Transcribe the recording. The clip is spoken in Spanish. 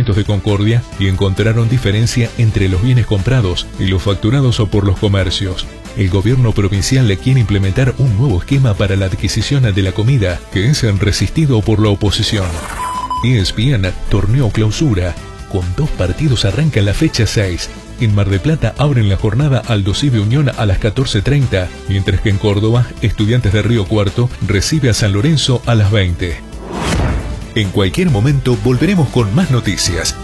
establecimientos de Concordia y encontraron diferencia entre los bienes comprados y los facturados por los comercios. El gobierno provincial le quiere implementar un nuevo esquema para la adquisición de la comida, que es resistido por la oposición. ESPN Torneo Clausura. Con 2 partidos arranca en la fecha 6. En Mar del Plata abren la jornada Aldo Civi Unión a las 14:30, mientras que en Córdoba, Estudiantes de Río Cuarto recibe a San Lorenzo a las 20. En cualquier momento volveremos con más noticias.